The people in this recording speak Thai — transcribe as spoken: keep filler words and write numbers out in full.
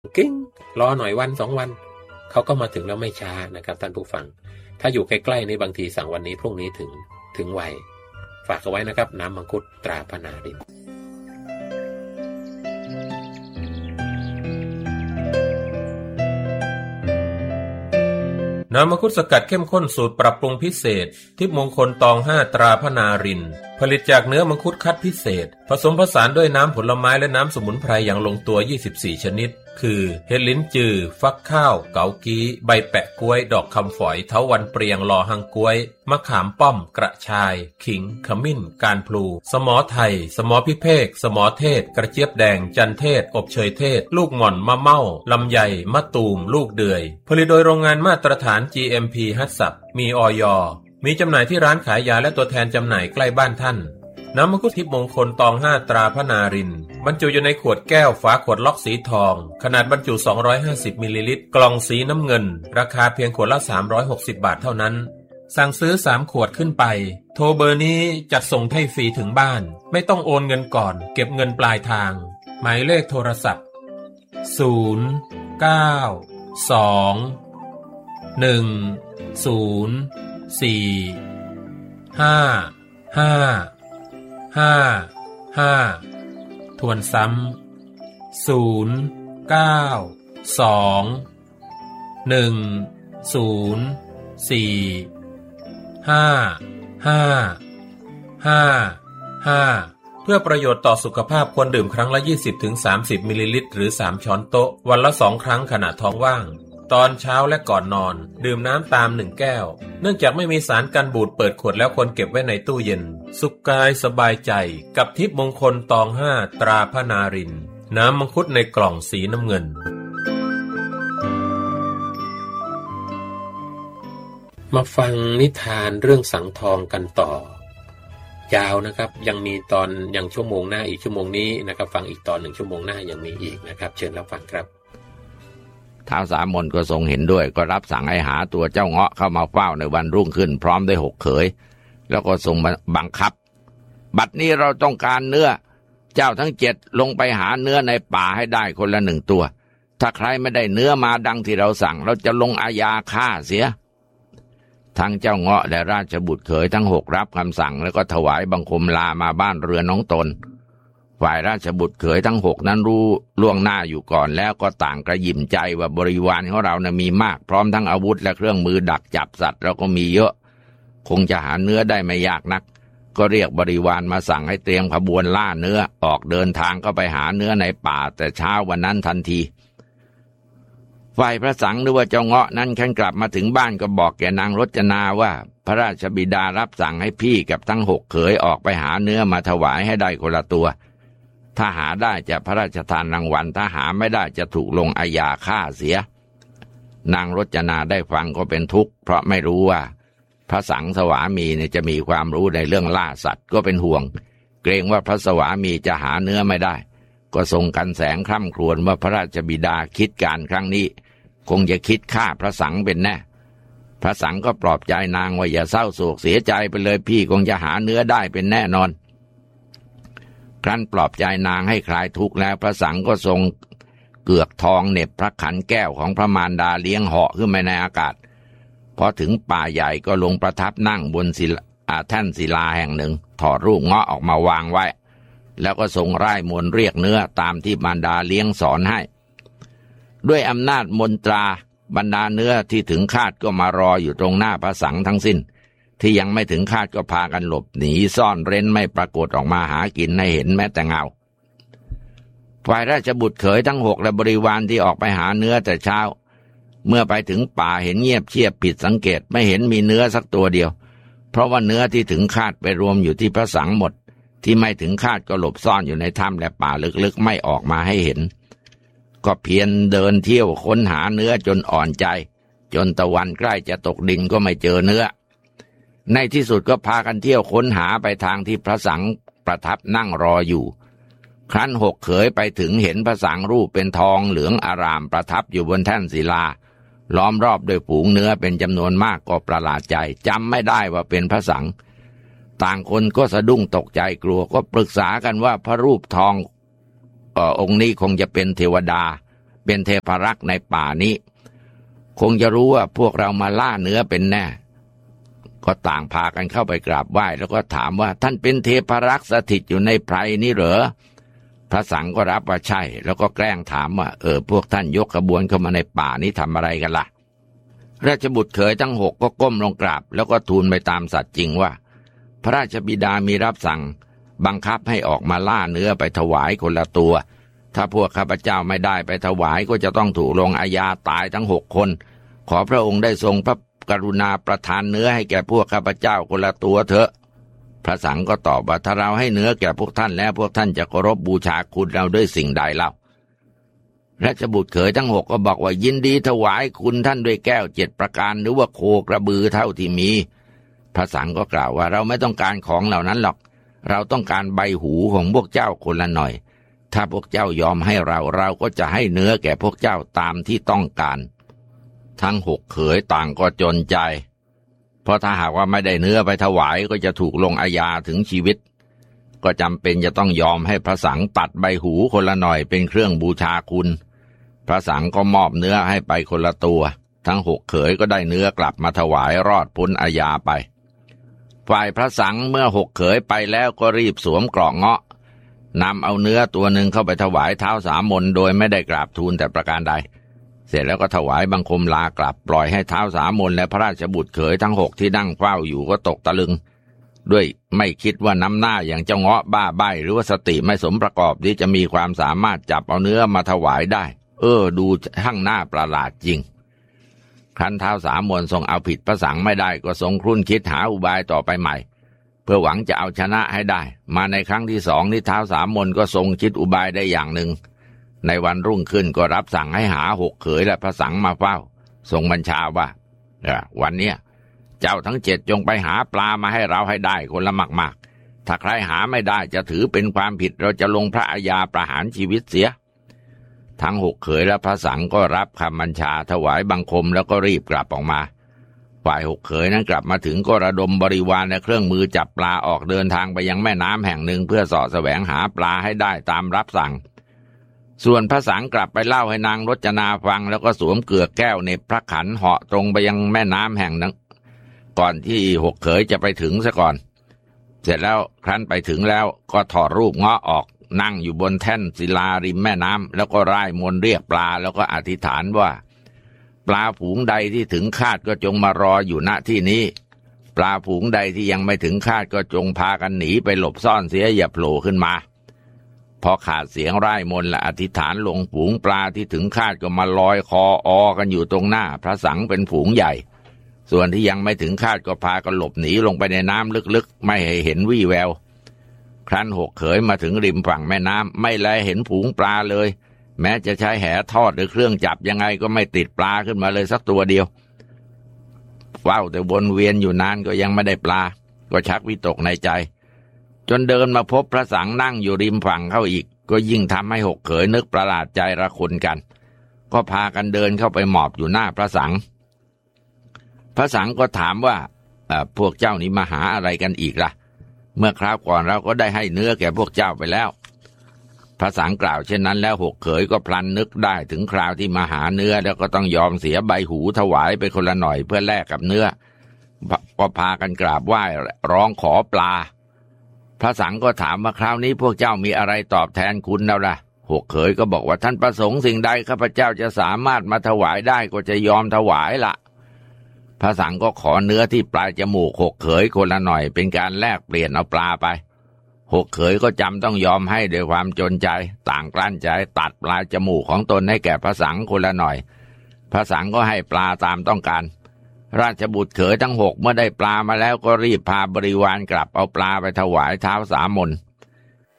กิ้งรอหน่อยวันสองวันเขาก็มาถึงแล้วไม่ช้านะครับท่านผู้ฟังถ้าอยู่ใกล้ๆนี่บางทีสั่งวันนี้พรุ่งนี้ถึงถึงไวฝากเอาไว้นะครับน้ำมังคุดตราพนารินน้ำมังคุดสกัดเข้มข้นสูตรปรับปรุงพิเศษทิพย์มงคลตองห้าตราพนารินผลิตจากเนื้อมังคุดคัดพิเศษผสมผสานด้วยน้ำผลไม้และน้ำสมุนไพรอย่างลงตัวยี่สิบสี่ชนิดคือเห็ดลิ้นจือฟักข้าวเกากี้ใบแปะกล้วยดอกคำฝอยเถาวัลย์เปรียงลอหังกล้วยมะขามป้อมกระชายขิงขมิ้นการพลูสมอไทยสมอพิเภกสมอเทศกระเจี๊ยบแดงจันเทศอบเชยเทศลูกหม่อนมะเม่าลำไยมะตูมลูกเดือยผลิตโดยโรงงานมาตรฐาน จี เอ็ม พี ฮัตสับมีอย.มีจำหน่ายที่ร้านขายยาและตัวแทนจำหน่ายใกล้บ้านท่านน้ำมังคุดทิพย์มงคลตองห้าตราพนารินบรรจุอยู่ในขวดแก้วฝาขวดล็อกสีทองขนาดบรรจุสองร้อยห้าสิบมิลลิลิตรกล่องสีน้ำเงินราคาเพียงขวดละสามร้อยหกสิบบาทเท่านั้นสั่งซื้อสามขวดขึ้นไปโทรเบอร์นี้จัดส่งให้ฟรีถึงบ้านไม่ต้องโอนเงินก่อนเก็บเงินปลายทางหมายเลขโทรศัพท์ศูนย์ เก้า สอง หนึ่ง ศูนย์ สี่ ห้า ห้าห้า ห้าทวนซ้ำศูนย์ เก้า สอง หนึ่ง ศูนย์ สี่ ห้า ห้า ห้า ห้าเพื่อประโยชน์ต่อสุขภาพควรดื่มครั้งละ ยี่สิบถึงสามสิบ มิลลิลิตรหรือสามช้อนโต๊ะวันละสองครั้งขณะท้องว่างตอนเช้าและก่อนนอนดื่มน้ำตามหนึ่งแก้วเนื่องจากไม่มีสารกันบูดเปิดขวดแล้วควรเก็บไว้ในตู้เย็นสุขกายสบายใจกับทิพย์มงคลตองห้าตราพนารินน้ำมังคุดในกล่องสีน้ำเงินมาฟังนิทานเรื่องสังทองกันต่อยาวนะครับยังมีตอนยังชั่วโมงหน้าอีกชั่วโมงนี้นะครับฟังอีกตอนหนึ่งชั่วโมงหน้ายังมีอีกนะครับเชิญรับฟังครับท้าวสามนก็ทรงเห็นด้วยก็รับสั่งให้หาตัวเจ้าเงาะเข้ามาเฝ้าในวันรุ่งขึ้นพร้อมด้วยหกเขยแล้วก็ทรงบังคับบัดนี้เราต้องการเนื้อเจ้าทั้งเจ็ดลงไปหาเนื้อในป่าให้ได้คนละหนึ่งตัวถ้าใครไม่ได้เนื้อมาดังที่เราสั่งเราจะลงอาญาฆ่าเสียทั้งเจ้าเงาะและราชบุตรเขยทั้งหกรับคำสั่งแล้วก็ถวายบังคมลามาบ้านเรือนน้องตนฝ่ายราชบุตรเขยทั้งหกนั้นรู้ล่วงหน้าอยู่ก่อนแล้วก็ต่างกระหยิ่มใจว่าบริวารของเรานะมีมากพร้อมทั้งอาวุธและเครื่องมือดักจับสัตว์เราก็มีเยอะคงจะหาเนื้อได้ไม่ยากนักก็เรียกบริวารมาสั่งให้เตรียมขบวนล่าเนื้อออกเดินทางก็ไปหาเนื้อในป่าแต่เช้าวันนั้นทันทีฝ่ายพระสังหรือว่าเจ้าเงาะนั้นขันกลับมาถึงบ้านก็บอกแก่นางรจนาว่าพระราชบิดารับสั่งให้พี่กับทั้งหกเขยออกไปหาเนื้อมาถวายให้ได้คนละตัวถ้าหาได้จะพระราชทานรางวัลถ้าหาไม่ได้จะถูกลงอาญาฆ่าเสียนางรจนาได้ฟังก็เป็นทุกข์เพราะไม่รู้ว่าพระสังสวามีเนี่ยจะมีความรู้ในเรื่องล่าสัตว์ก็เป็นห่วงเกรงว่าพระสวามีจะหาเนื้อไม่ได้ก็ทรงกันแสงคร่ำครวญว่าพระราชบิดาคิดการครั้งนี้คงจะคิดฆ่าพระสังเป็นแน่พระสังก็ปลอบใจนางว่าอย่าเศร้าโศกเสียใจไปเลยพี่คงจะหาเนื้อได้เป็นแน่นอนครั้นปลอบใจนางให้คลายทุกข์แล้วพระสังก็ทรงเกือกทองเหน็บพระขันแก้วของพระมารดาเลี้ยงเหาะขึ้นไปในอากาศพอถึงป่าใหญ่ก็ลงประทับนั่งบนศิลาแท่นศิลาแห่งหนึ่งถอดรูปเงาะออกมาวางไว้แล้วก็ทรงร่ายมนต์เรียกเนื้อตามที่มารดาเลี้ยงสอนให้ด้วยอำนาจมนตราบรรดาเนื้อที่ถึงคาดก็มารออยู่ตรงหน้าพระสังทั้งสิ้นที่ยังไม่ถึงคาดก็พากันหลบหนีซ่อนเร้นไม่ปรากฏออกมาหากินให้เห็นแม้แต่เงาฝ่ายราชบุตรเขยทั้งหกและบริวารที่ออกไปหาเนื้อแต่เช้าเมื่อไปถึงป่าเห็นเงียบเชียบผิดสังเกตไม่เห็นมีเนื้อสักตัวเดียวเพราะว่าเนื้อที่ถึงคาดไปรวมอยู่ที่พระสังหมดที่ไม่ถึงคาดก็หลบซ่อนอยู่ในถ้ำและป่าลึกๆไม่ออกมาให้เห็นก็เพียรเดินเที่ยวค้นหาเนื้อจนอ่อนใจจนตะวันใกล้จะตกดินก็ไม่เจอเนื้อในที่สุดก็พากันเที่ยวค้นหาไปทางที่พระสังประทับนั่งรออยู่ครั้นหกเขยไปถึงเห็นพระสังรูปเป็นทองเหลืองอารามประทับอยู่บนแท่นศิลาล้อมรอบด้วยฝูงเนื้อเป็นจำนวนมากก็ประหลาดใจจำไม่ได้ว่าเป็นพระสังต่างคนก็สะดุ้งตกใจกลัวก็ปรึกษากันว่าพระรูปทองเอ่อองค์นี้คงจะเป็นเทวดาเป็นเทพรักษ์ในป่านี้คงจะรู้ว่าพวกเรามาล่าเนื้อเป็นแน่ก็ต่างพากันเข้าไปกราบไหว้แล้วก็ถามว่าท่านเป็นเทพรักษ์สถิตอยู่ในไพรนี่เหรอพระสังก็รับว่าใช่แล้วก็แกล้งถามว่าเออพวกท่านยกขบวนเข้ามาในป่านี้ทำอะไรกันล่ะราชบุตรเขยทั้งหกก็ก้มลงกราบแล้วก็ทูลไปตามสัตย์จริงว่าพระราชบิดามีรับสั่งบังคับให้ออกมาล่าเนื้อไปถวายคนละตัวถ้าพวกข้าพเจ้าไม่ได้ไปถวายก็จะต้องถูกลงอาญาตายทั้งหกคนขอพระองค์ได้ทรงพระกรุณาประทานเนื้อให้แก่พวกข้าพเจ้าคนละตัวเถอะพระสังก็ตอบว่าถ้าเราให้เนื้อแก่พวกท่านแล้วพวกท่านจะเคารพบูชาคุณเราด้วยสิ่งใดเล่าราชบุตรเขยทั้งหกก็บอกว่ายินดีถวายคุณท่านด้วยแก้วเจ็ดประการหรือว่าโคกระบือเท่าที่มีพระสังก็กล่าวว่าเราไม่ต้องการของเหล่านั้นหรอกเราต้องการใบหูของพวกเจ้าคนละหน่อยถ้าพวกเจ้ายอมให้เราเราก็จะให้เนื้อแก่พวกเจ้าตามที่ต้องการทั้งหกเขยต่างก็จนใจเพราะถ้าหากว่าไม่ได้เนื้อไปถวายก็จะถูกลงอาญาถึงชีวิตก็จำเป็นจะต้องยอมให้พระสังตัดใบหูคนละหน่อยเป็นเครื่องบูชาคุณพระสังก็มอบเนื้อให้ไปคนละตัวทั้งหกเขยก็ได้เนื้อกลับมาถวายรอดพ้นอาญาไปฝ่ายพระสังเมื่อหกเขยไปแล้วก็รีบสวมเกราะเงาะนำเอาเนื้อตัวหนึ่งเข้าไปถวายท้าวสามนโดยไม่ได้กราบทูลแต่ประการใดเสร็จแล้วก็ถวายบังคมลากลับปล่อยให้ท้าวสามนและพระราชบุตรเขยทั้งหกที่นั่งเฝ้าอยู่ก็ตกตะลึงด้วยไม่คิดว่าน้ำหน้าอย่างเจ้าเงาะบ้าใบ้หรือว่าสติไม่สมประกอบที่จะมีความสามารถจับเอาเนื้อมาถวายได้เออดูช่างหน้าประหลาดจริงครั้นท้าวสามนทรงเอาผิดพระสังไม่ได้ก็ทรงครุ่นคิดหาอุบายต่อไปใหม่เพื่อหวังจะเอาชนะให้ได้มาในครั้งที่สองนี้ท้าวสามนก็ทรงคิดอุบายได้อย่างหนึ่งในวันรุ่งขึ้นก็รับสั่งให้หาหกเขยและพระสังมาเฝ้าทรงบัญชาว่าวันเนี้ยเจ้าทั้งเจ็ดจงไปหาปลามาให้เราให้ได้คนละมากๆถ้าใครหาไม่ได้จะถือเป็นความผิดเราจะลงพระอาญาประหารชีวิตเสียทั้งหกเขยและพระสังก็รับคำบัญชาถวายบังคมแล้วก็รีบกลับออกมาฝ่ายหกเขยนั้นกลับมาถึงก็ระดมบริวารและเครื่องมือจับปลาออกเดินทางไปยังแม่น้ำแห่งหนึ่งเพื่อเสาะแสวงหาปลาให้ได้ตามรับสั่งส่วนพระสังกลับไปเล่าให้นางรจนาฟังแล้วก็สวมเกือกแก้วในพระขันเหาะตรงไปยังแม่น้ำแห่งนั้นก่อนที่หกเขยจะไปถึงซะก่อนเสร็จแล้วครั้นไปถึงแล้วก็ถอดรูปเงาะออกนั่งอยู่บนแท่นศิลาริมแม่น้ำแล้วก็ร่ายมนต์เรียกปลาแล้วก็อธิษฐานว่าปลาฝูงใดที่ถึงคาดก็จงมารออยู่ณที่นี้ปลาฝูงใดที่ยังไม่ถึงคาดก็จงพากันหนีไปหลบซ่อนเสียอย่าโผล่ขึ้นมาพอขาดเสียงร่ายมนต์และอธิษฐานลงฝูงปลาที่ถึงคาดก็มาลอยคอออกันอยู่ตรงหน้าพระสังเป็นฝูงใหญ่ส่วนที่ยังไม่ถึงคาดก็พากันหลบหนีลงไปในน้ำลึกๆไม่ให้เห็นวี่แววครั้นหกเขยมาถึงริมฝั่งแม่น้ำไม่แลเห็นฝูงปลาเลยแม้จะใช้แหทอดหรือเครื่องจับยังไงก็ไม่ติดปลาขึ้นมาเลยสักตัวเดียวเฝ้าแต่วนเวียนอยู่นานก็ยังไม่ได้ปลาก็ชักวิตกในใจจนเดินมาพบพระสังนั่งอยู่ริมฝั่งเข้าอีกก็ยิ่งทำให้หกเขยนึกประหลาดใจระคนกันก็พากันเดินเข้าไปหมอบอยู่หน้าพระสังพระสังก็ถามว่าพวกเจ้านี้มาหาอะไรกันอีกล่ะเมื่อคราวก่อนเราก็ได้ให้เนื้อแก่พวกเจ้าไปแล้วพระสังกล่าวเช่นนั้นแล้วหกเขยก็พลันนึกได้ถึงคราวที่มาหาเนื้อแล้วก็ต้องยอมเสียใบหูถวายไปคนละหน่อยเพื่อแลกกับเนื้อก็พากันกราบไหว้ร้องขอปลาพระสังก็ถามว่าคราวนี้พวกเจ้ามีอะไรตอบแทนคุณเราล่ะหกเขยก็บอกว่าท่านประสงค์สิ่งใดข้าพเจ้าจะสามารถมาถวายได้ก็จะยอมถวายละพระสังก็ขอเนื้อที่ปลายจมูกหกเขยคนละหน่อยเป็นการแลกเปลี่ยนเอาปลาไปหกเขยก็จำต้องยอมให้ด้วยความจนใจต่างกลั้นใจตัดปลายจมูกของตนให้แก่พระสังคนละหน่อยพระสังก็ให้ปลาตามต้องการราชบุตรเขยทั้งหกเมื่อได้ปลามาแล้วก็รีบพาบริวารกลับเอาปลาไปถวายท้าวสามน